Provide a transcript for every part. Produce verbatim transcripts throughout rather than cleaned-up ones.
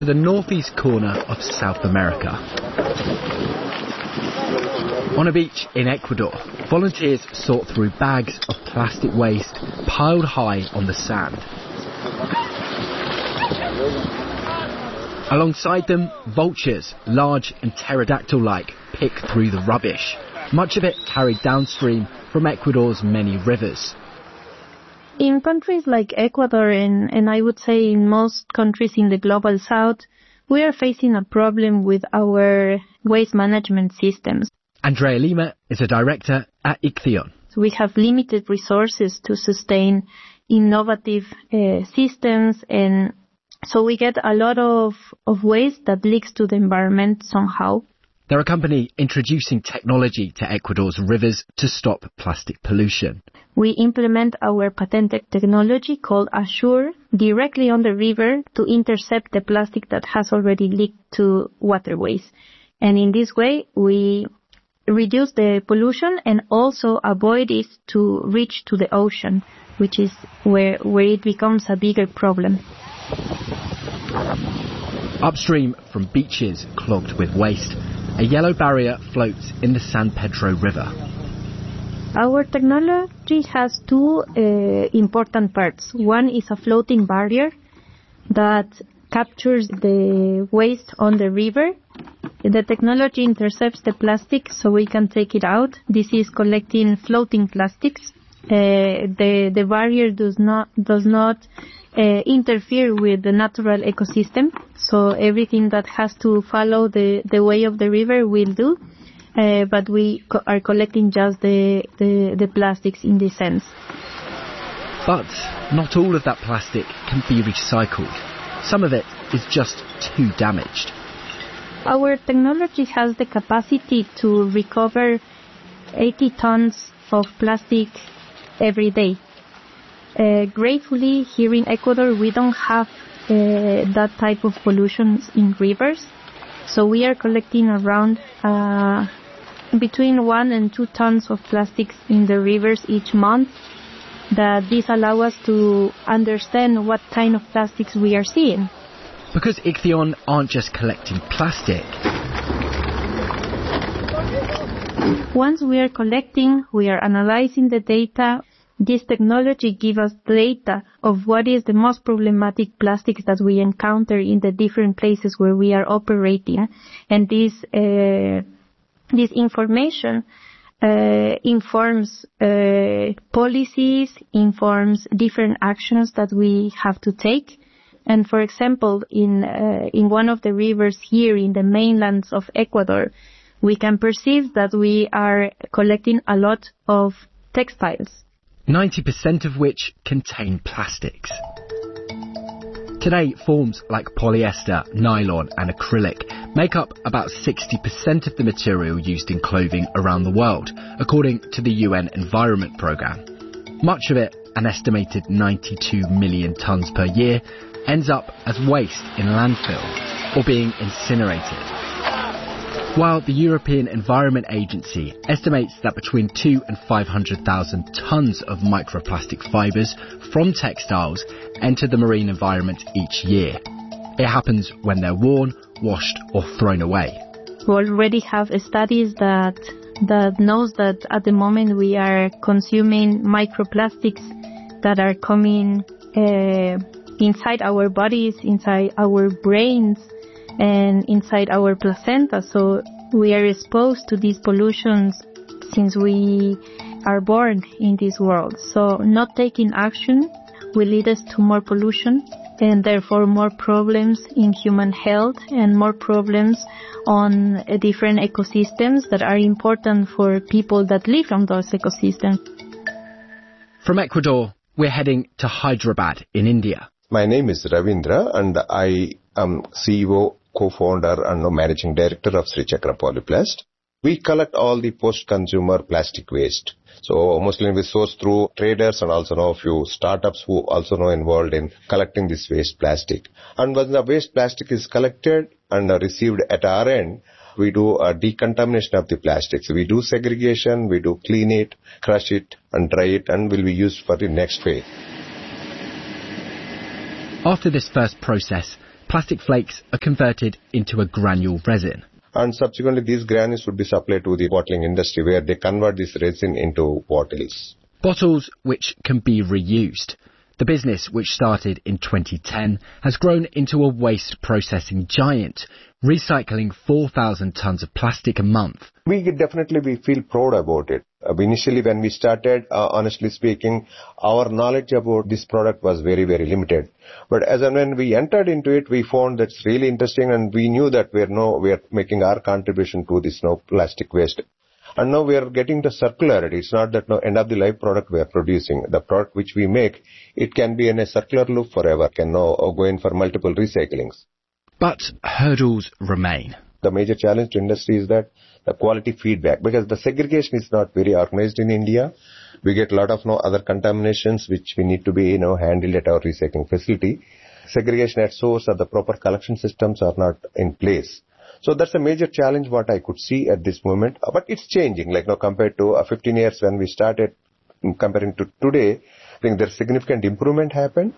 The northeast corner of South America. On a beach in Ecuador, volunteers sort through bags of plastic waste piled high on the sand. Alongside them, vultures, large and pterodactyl-like, pick through the rubbish, much of it carried downstream from Ecuador's many rivers. In countries like Ecuador, and, and I would say in most countries in the global south, we are facing a problem with our waste management systems. Andrea Lima is a director at Ikthion. We have limited resources to sustain innovative uh, systems, and so we get a lot of, of waste that leaks to the environment somehow. They're a company introducing technology to Ecuador's rivers to stop plastic pollution. We implement our patented technology called Assure directly on the river to intercept the plastic that has already leaked to waterways. And in this way, we reduce the pollution and also avoid it to reach to the ocean, which is where, where it becomes a bigger problem. Upstream from beaches clogged with waste, a yellow barrier floats in the San Pedro River. Our technology has two uh, important parts. One is a floating barrier that captures the waste on the river. The technology intercepts the plastic so we can take it out. This is collecting floating plastics. Uh, the, the barrier does not, does not uh, interfere with the natural ecosystem. So everything that has to follow the, the way of the river will do. Uh, but we co- are collecting just the, the, the plastics in this sense. But not all of that plastic can be recycled. Some of it is just too damaged. Our technology has the capacity to recover eighty tons of plastic every day. Uh, gratefully, here in Ecuador, we don't have uh, that type of pollution in rivers. So we are collecting around uh, between one and two tons of plastics in the rivers each month. That this allows us to understand what kind of plastics we are seeing. Because Ikthion aren't just collecting plastic. Once we are collecting, we are analyzing the data. This technology gives us data of what is the most problematic plastics that we encounter in the different places where we are operating. And this, uh, this information uh, informs uh, policies, informs different actions that we have to take. And for example, in uh, in one of the rivers here in the mainlands of Ecuador, we can perceive that we are collecting a lot of textiles. ninety percent of which contain plastics. Today, forms like polyester, nylon and acrylic make up about sixty percent of the material used in clothing around the world, according to the U N Environment Programme. Much of it, an estimated ninety-two million tonnes per year, ends up as waste in landfill or being incinerated. While the European Environment Agency estimates that between two and five hundred thousand tonnes of microplastic fibres from textiles enter the marine environment each year. It happens when they're worn, washed or thrown away. We already have studies that that knows that at the moment we are consuming microplastics that are coming uh, inside our bodies, inside our brains, and inside our placenta. So we are exposed to these pollutions since we are born in this world. So not taking action will lead us to more pollution and therefore more problems in human health and more problems on uh, different ecosystems that are important for people that live on those ecosystems. From Ecuador, we're heading to Hyderabad in India. My name is Ravindra and I am C E O, co-founder and managing director of Sri Chakra Polyplast. We collect all the post-consumer plastic waste. So mostly we source through traders and also know a few startups who also know involved in collecting this waste plastic. And when the waste plastic is collected and received at our end, we do a decontamination of the plastics. We do segregation, we do clean it, crush it and dry it and will be used for the next phase. After this first process, plastic flakes are converted into a granule resin. And subsequently, these granules would be supplied to the bottling industry where they convert this resin into bottles. Bottles which can be reused. The business, which started in twenty ten, has grown into a waste processing giant, recycling four thousand tons of plastic a month. We definitely we feel proud about it. Uh, initially, when we started, uh, honestly speaking, our knowledge about this product was very, very limited. But as and when we entered into it, we found that's really interesting, and we knew that we're no, we're making our contribution to this no plastic waste. And now we are getting the circularity. It's not that no end of the life product we are producing. The product which we make, it can be in a circular loop forever, can now go in for multiple recyclings. But hurdles remain. The major challenge to industry is that the quality feedback, because the segregation is not very organized in India. We get a lot of no other contaminations which we need to be you know handled at our recycling facility. Segregation at source or the proper collection systems are not in place. So that's a major challenge what I could see at this moment. But it's changing, like now compared to uh, fifteen years when we started, comparing to today, I think there's significant improvement happened.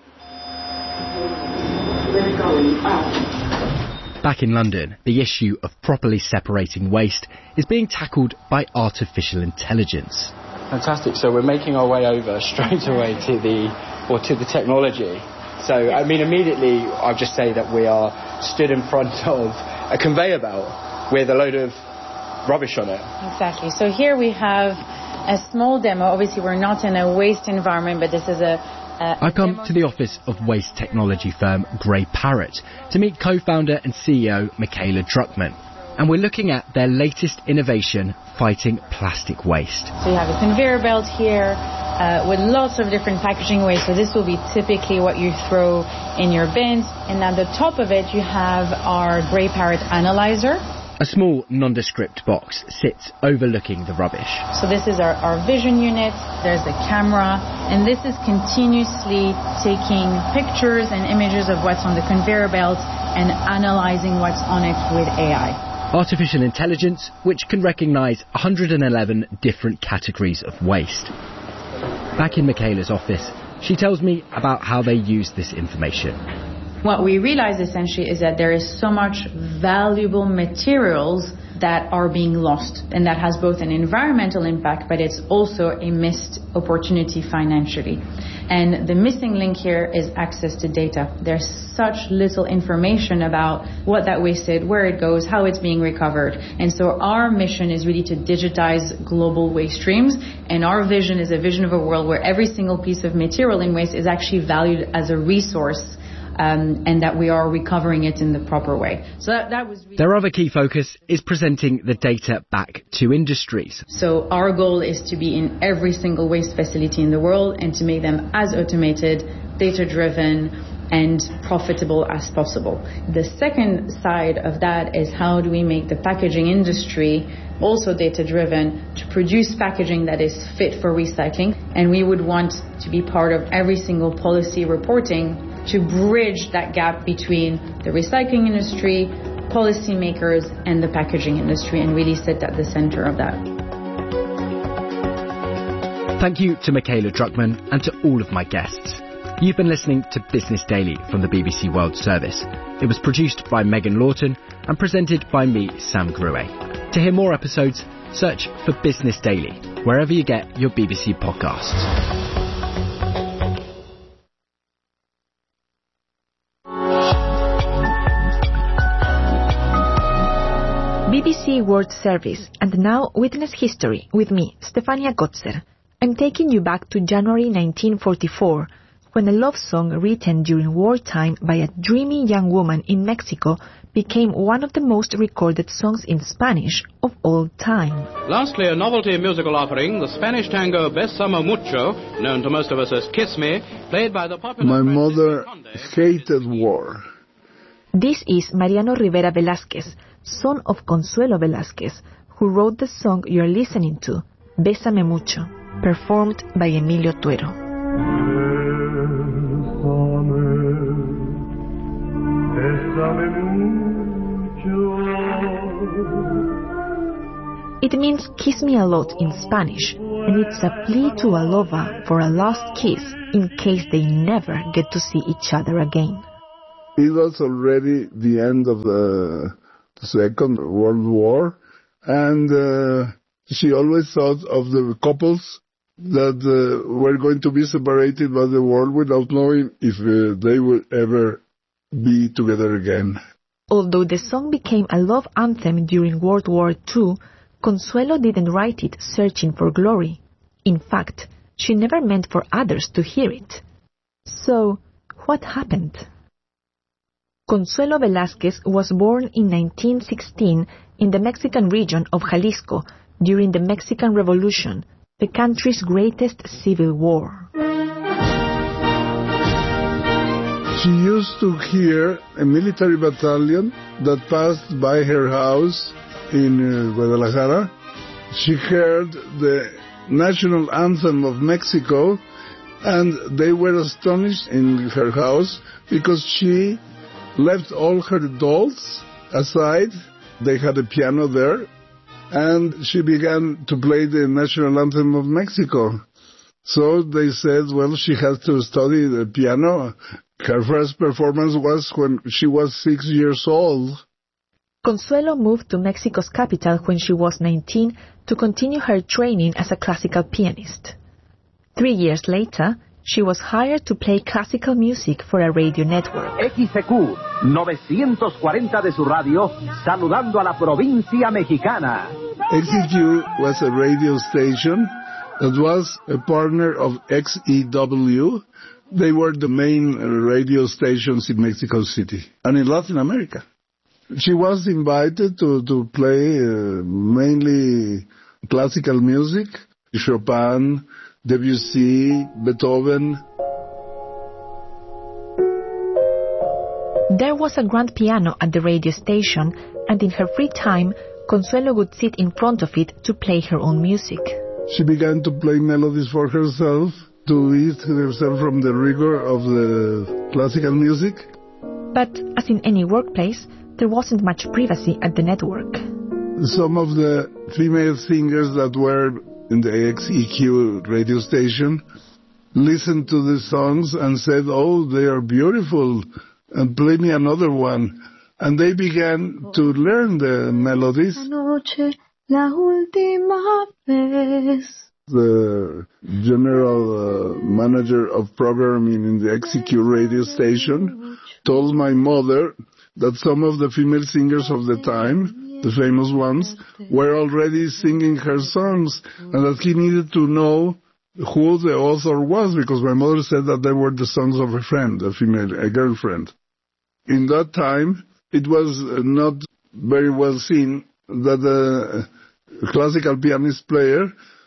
We're going up. Back in London, the issue of properly separating waste is being tackled by artificial intelligence. Fantastic. So we're making our way over straight away to the, or to the technology. So, I mean, immediately I'll just say that we are stood in front of a conveyor belt with a load of rubbish on it. Exactly. So here we have a small demo. Obviously, we're not in a waste environment, but this is a... a I've come to the office of waste technology firm Grey Parrot to meet co-founder and C E O Michaela Druckmann. And we're looking at their latest innovation, fighting plastic waste. So you have a conveyor belt here uh, with lots of different packaging waste. So this will be typically what you throw in your bins. And at the top of it, you have our Grey Parrot analyzer. A small nondescript box sits overlooking the rubbish. So this is our, our vision unit. There's the camera. And this is continuously taking pictures and images of what's on the conveyor belt and analyzing what's on it with A I. Artificial intelligence, which can recognise one hundred eleven different categories of waste. Back in Michaela's office, she tells me about how they use this information. What we realize essentially is that there is so much valuable materials that are being lost, and that has both an environmental impact, but it's also a missed opportunity financially. And the missing link here is access to data. There's such little information about what that waste is, where it goes, how it's being recovered. And so our mission is really to digitize global waste streams, and our vision is a vision of a world where every single piece of material in waste is actually valued as a resource. Um, and that we are recovering it in the proper way. So that, that was really Their other key focus is presenting the data back to industries. So our goal is to be in every single waste facility in the world and to make them as automated, data-driven, and profitable as possible. The second side of that is how do we make the packaging industry also data-driven to produce packaging that is fit for recycling. And we would want to be part of every single policy reporting to bridge that gap between the recycling industry, policymakers, and the packaging industry, and really sit at the center of that. Thank you to Michaela Druckmann and to all of my guests. You've been listening to Business Daily from the B B C World Service. It was produced by Megan Lawton and presented by me, Sam Gruet. To hear more episodes, search for Business Daily, wherever you get your B B C podcasts. B B C World Service, and now Witness History with me, Stefania Gotzer. I'm taking you back to January nineteen forty-four, when a love song written during wartime by a dreamy young woman in Mexico became one of the most recorded songs in Spanish of all time. Lastly, a novelty musical offering, the Spanish tango Bésame Mucho, known to most of us as Kiss Me, played by the popular... My mother hated war. This is Mariano Rivera Velázquez, son of Consuelo Velázquez, who wrote the song you're listening to, Bésame Mucho, performed by Emilio Tuero. It means kiss me a lot in Spanish, and it's a plea to a lover for a lost kiss in case they never get to see each other again. It was already the end of the Second World War, and uh, she always thought of the couples that uh, were going to be separated by the war without knowing if uh, they would ever be together again. Although the song became a love anthem during World War Two, Consuelo didn't write it searching for glory. In fact, she never meant for others to hear it. So, what happened? Consuelo Velázquez was born in nineteen sixteen in the Mexican region of Jalisco during the Mexican Revolution, the country's greatest civil war. She used to hear a military battalion that passed by her house in uh, Guadalajara. She heard the national anthem of Mexico, and they were astonished in her house because she left all her dolls aside. They had a piano there, and she began to play the national anthem of Mexico. So they said, well, she has to study the piano. Her first performance was when she was six years old. Consuelo moved to Mexico's capital when she was nineteen to continue her training as a classical pianist. Three years later, she was hired to play classical music for a radio network. X C Q novecientos cuarenta de su radio, saludando a la provincia mexicana. X C Q was a radio station that was a partner of X E W. They were the main radio stations in Mexico City and in Latin America. She was invited to, to play uh, mainly classical music, Chopin, Debussy, Beethoven. There was a grand piano at the radio station, and in her free time, Consuelo would sit in front of it to play her own music. She began to play melodies for herself, to ease herself from the rigor of the classical music. But, as in any workplace, there wasn't much privacy at the network. Some of the female singers that were in the X E Q radio station listened to the songs and said, oh, they are beautiful, and play me another one. And they began to learn the melodies. La última vez. The general uh, manager of programming in the X E Q radio station told my mother that some of the female singers of the time, the famous ones, were already singing her songs, and that he needed to know who the author was, because my mother said that they were the songs of a friend, a female, a girlfriend. In that time, it was not very well seen that the classical pianist player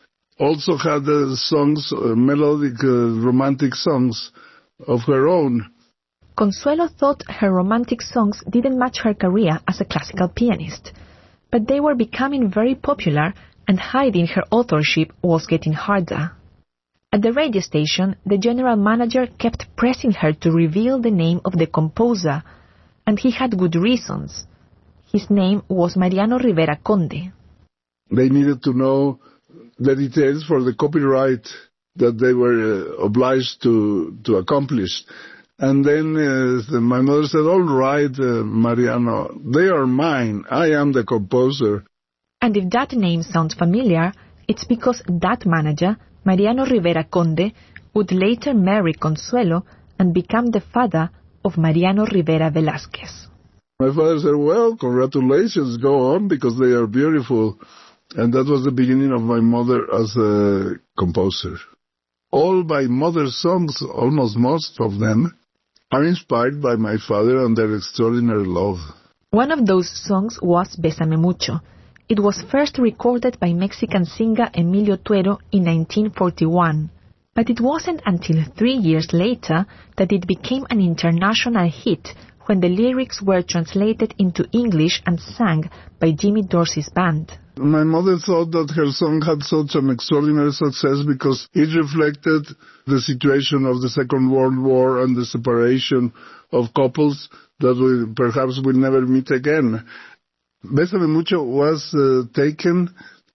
also had uh, songs, uh, melodic, uh, romantic songs of her own. Consuelo thought her romantic songs didn't match her career as a classical pianist, but they were becoming very popular, and hiding her authorship was getting harder. At the radio station, the general manager kept pressing her to reveal the name of the composer, and he had good reasons. His name was Mariano Rivera Conde. They needed to know the details for the copyright that they were uh, obliged to, to accomplish. And then uh, the, my mother said, all right, uh, Mariano, they are mine. I am the composer. And if that name sounds familiar, it's because that manager, Mariano Rivera Conde, would later marry Consuelo and become the father of Mariano Rivera Velázquez. My father said, well, congratulations, go on, because they are beautiful. And that was the beginning of my mother as a composer. All my mother's songs, almost most of them, are inspired by my father and their extraordinary love. One of those songs was Bésame Mucho. It was first recorded by Mexican singer Emilio Tuero in nineteen forty-one. But it wasn't until three years later that it became an international hit, when the lyrics were translated into English and sung by Jimmy Dorsey's band. My mother thought that her song had such an extraordinary success because it reflected the situation of the Second World War and the separation of couples that we perhaps will never meet again. Bésame Mucho was uh, taken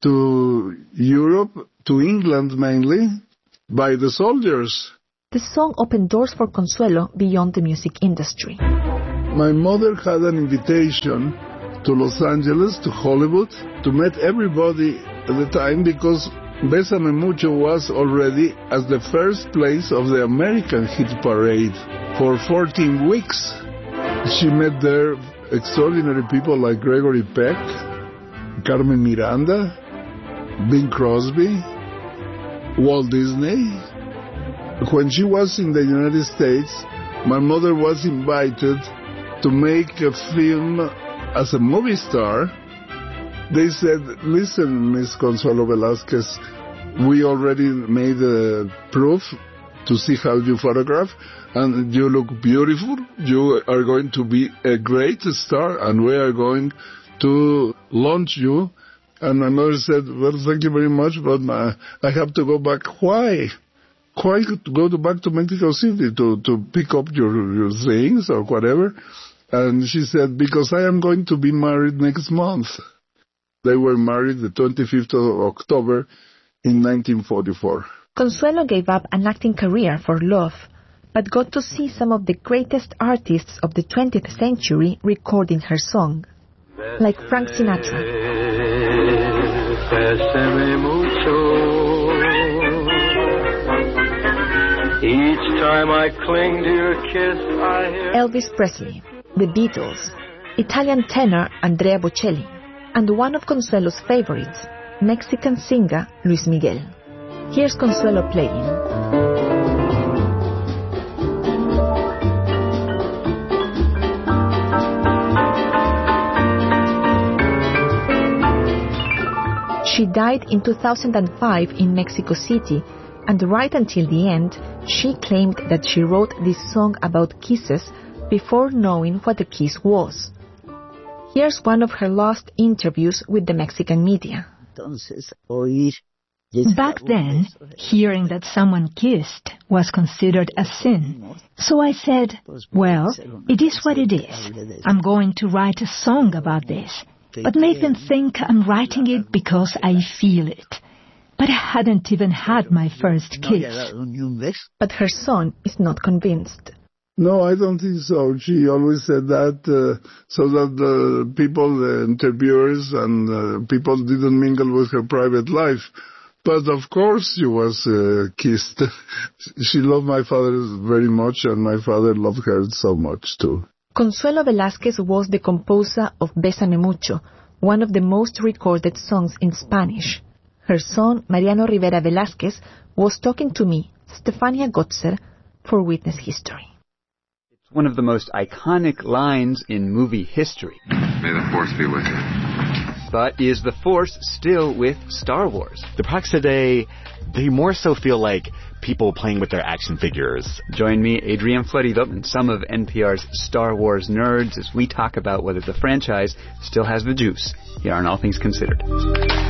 to Europe, to England mainly, by the soldiers. The song opened doors for Consuelo beyond the music industry. My mother had an invitation to Los Angeles, to Hollywood, to meet everybody at the time because Bésame Mucho was already as the first place of the American hit parade for fourteen weeks. She met there extraordinary people like Gregory Peck, Carmen Miranda, Bing Crosby, Walt Disney. When she was in the United States, my mother was invited to make a film as a movie star. They said, listen, Miss Consuelo Velasquez, we already made a proof to see how you photograph, and you look beautiful. You are going to be a great star, and we are going to launch you. And my mother said, well, thank you very much, but my, I have to go back. Why? Why go to back to Mexico City to, to pick up your, your things or whatever? And she said, because I am going to be married next month. They were married the twenty-fifth of October in nineteen forty-four. Consuelo gave up an acting career for love, but got to see some of the greatest artists of the twentieth century recording her song, like Frank Sinatra. Each time I cling to your kiss, I hear Elvis Presley, the Beatles, Italian tenor Andrea Bocelli, and one of Consuelo's favorites, Mexican singer Luis Miguel. Here's Consuelo playing. She died in two thousand five in Mexico City, and right until the end, she claimed that she wrote this song about kisses before knowing what a kiss was. Here's one of her last interviews with the Mexican media. Back then, hearing that someone kissed was considered a sin. So I said, well, it is what it is. I'm going to write a song about this, but make them think I'm writing it because I feel it. But I hadn't even had my first kiss. But her son is not convinced. No, I don't think so. She always said that uh, so that the people, the interviewers and uh, people didn't mingle with her private life. But of course she was uh, kissed. She loved my father very much, and my father loved her so much too. Consuelo Velasquez was the composer of Bésame Mucho, one of the most recorded songs in Spanish. Her son, Mariano Rivera Velasquez, was talking to me, Stefania Gotzer, for Witness History. It's one of the most iconic lines in movie history. May the Force be with you. But is the Force still with Star Wars? The products today, they more so feel like people playing with their action figures. Join me, Adrian Florido, and some of N P R's Star Wars nerds as we talk about whether the franchise still has the juice here on All Things Considered.